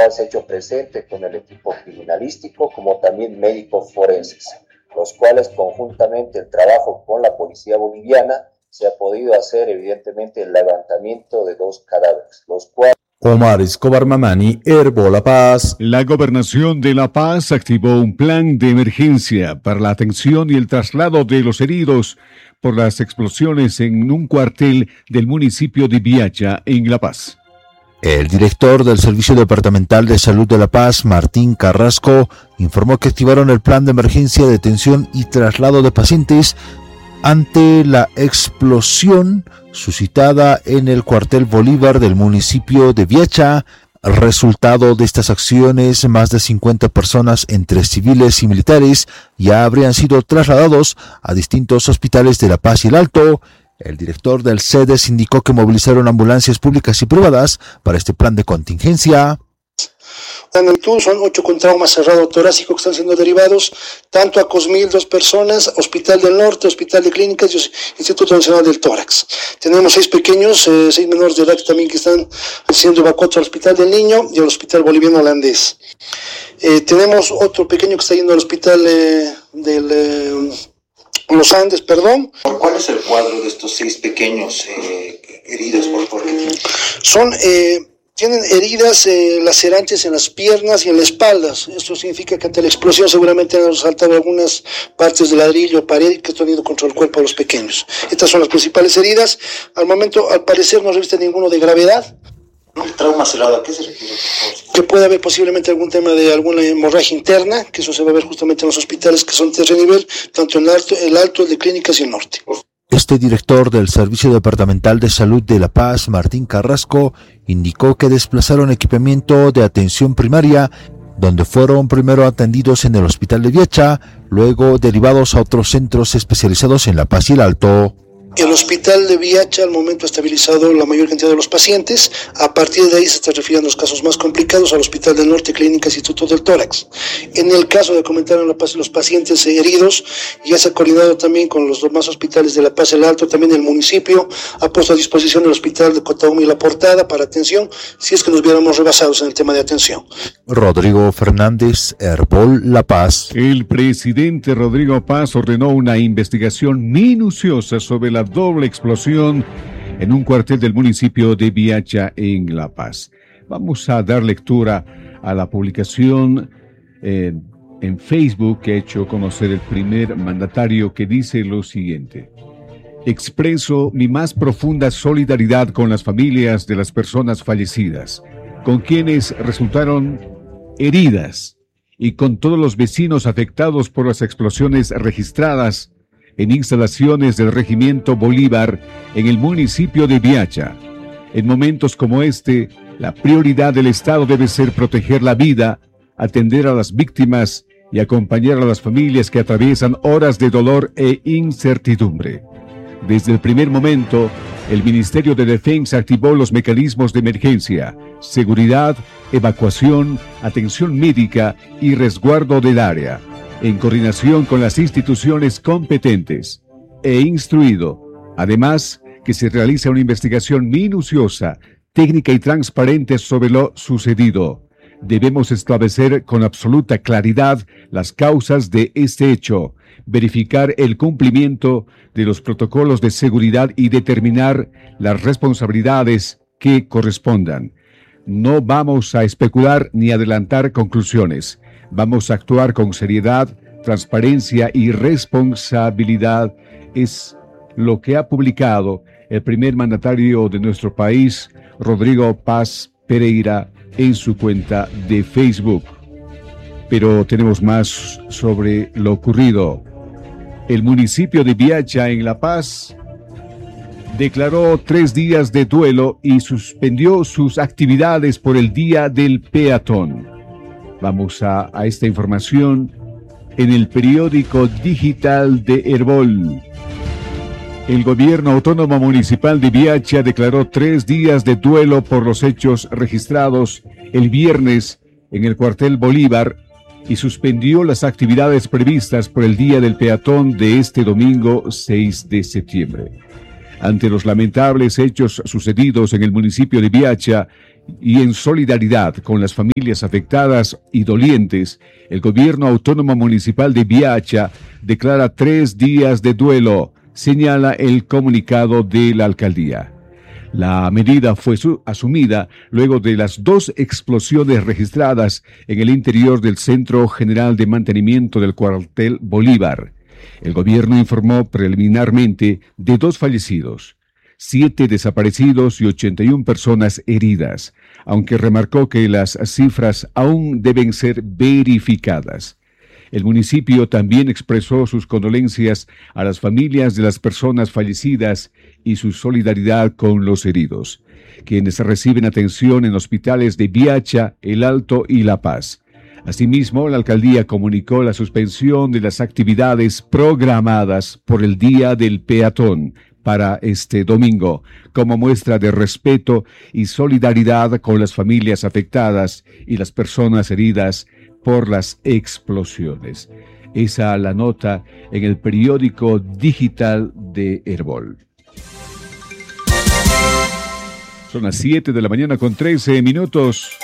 cual se ha hecho presente con el equipo criminalístico como también médicos forenses, los cuales conjuntamente el trabajo con la policía boliviana se ha podido hacer evidentemente el levantamiento de 2 cadáveres, los cuales... Omar Escobar Mamani, Herbo La Paz. La Gobernación de La Paz activó un plan de emergencia para la atención y el traslado de los heridos por las explosiones en un cuartel del municipio de Viacha, en La Paz. El director del Servicio Departamental de Salud de La Paz, Martín Carrasco, informó que activaron el plan de emergencia de detención y traslado de pacientes ante la explosión suscitada en el cuartel Bolívar del municipio de Viacha. Resultado de estas acciones, más de 50 personas entre civiles y militares ya habrían sido trasladados a distintos hospitales de La Paz y el Alto. El director del CEDES indicó que movilizaron ambulancias públicas y privadas para este plan de contingencia. En el tour son 8 con trauma cerrado torácico que están siendo derivados tanto a Cosmil, 2 personas, Hospital del Norte, Hospital de Clínicas y Instituto Nacional del Tórax. Tenemos 6 pequeños, 6 menores de edad también que están siendo evacuados al Hospital del Niño y al Hospital Boliviano Holandés. Tenemos otro pequeño que está yendo al Hospital Los Andes, perdón. ¿Cuál es el cuadro de estos 6 pequeños heridos? ¿Por qué? Tienen heridas lacerantes en las piernas y en la espalda. Esto significa que ante la explosión seguramente han saltado algunas partes de ladrillo o pared que están ido contra el cuerpo de los pequeños. Estas son las principales heridas. Al momento, al parecer, no reviste ninguno de gravedad. ¿El trauma cerrado a qué se refiere? Que puede haber posiblemente algún tema de alguna hemorragia interna, que eso se va a ver justamente en los hospitales que son de tercer nivel, tanto en el alto, el de Clínicas y el Norte. Este director del Servicio Departamental de Salud de La Paz, Martín Carrasco, indicó que desplazaron equipamiento de atención primaria, donde fueron primero atendidos en el Hospital de Viacha, luego derivados a otros centros especializados en La Paz y el Alto. El Hospital de Viacha al momento ha estabilizado la mayor cantidad de los pacientes. A partir de ahí se está refiriendo los casos más complicados al Hospital del Norte, Clínicas y Instituto del Tórax. En el caso de comentar en La Paz los pacientes heridos, ya se ha coordinado también con los demás hospitales de La Paz y el Alto. También el municipio ha puesto a disposición el Hospital de Cotaumi y La Portada para atención, si es que nos viéramos rebasados en el tema de atención. Rodrigo Fernández, Herbol La Paz. El presidente Rodrigo Paz ordenó una investigación minuciosa sobre la doble explosión en un cuartel del municipio de Viacha, en La Paz. Vamos a dar lectura a la publicación en Facebook que ha hecho conocer el primer mandatario, que dice lo siguiente: expreso mi más profunda solidaridad con las familias de las personas fallecidas, con quienes resultaron heridas y con todos los vecinos afectados por las explosiones registradas en instalaciones del Regimiento Bolívar en el municipio de Viacha. En momentos como este, la prioridad del Estado debe ser proteger la vida, atender a las víctimas y acompañar a las familias que atraviesan horas de dolor e incertidumbre. Desde el primer momento, el Ministerio de Defensa activó los mecanismos de emergencia, seguridad, evacuación, atención médica y resguardo del área, en coordinación con las instituciones competentes, e instruido, además, que se realice una investigación minuciosa, técnica y transparente sobre lo sucedido. Debemos establecer con absoluta claridad las causas de este hecho, verificar el cumplimiento de los protocolos de seguridad y determinar las responsabilidades que correspondan. No vamos a especular ni adelantar conclusiones. Vamos a actuar con seriedad, transparencia y responsabilidad. Es lo que ha publicado el primer mandatario de nuestro país, Rodrigo Paz Pereira, en su cuenta de Facebook. Pero tenemos más sobre lo ocurrido. El municipio de Viacha, en La Paz, declaró 3 días de duelo y suspendió sus actividades por el Día del Peatón. Vamos a esta información en el periódico digital de Herbol. El gobierno autónomo municipal de Viacha declaró 3 días de duelo por los hechos registrados el viernes en el cuartel Bolívar y suspendió las actividades previstas por el Día del Peatón de este domingo 6 de septiembre. Ante los lamentables hechos sucedidos en el municipio de Viacha Y en solidaridad con las familias afectadas y dolientes, el Gobierno Autónomo Municipal de Biacha declara 3 días de duelo, señala el comunicado de la alcaldía. La medida fue asumida luego de las 2 explosiones registradas en el interior del Centro General de Mantenimiento del Cuartel Bolívar. El gobierno informó preliminarmente de 2 fallecidos, 7 desaparecidos y 81 personas heridas, aunque remarcó que las cifras aún deben ser verificadas. El municipio también expresó sus condolencias a las familias de las personas fallecidas y su solidaridad con los heridos, quienes reciben atención en hospitales de Biacha, El Alto y La Paz. Asimismo, la alcaldía comunicó la suspensión de las actividades programadas por el Día del Peatón para este domingo, como muestra de respeto y solidaridad con las familias afectadas y las personas heridas por las explosiones. Esa la nota en el periódico digital de Herbol. Son las 7 de la mañana con 13 minutos.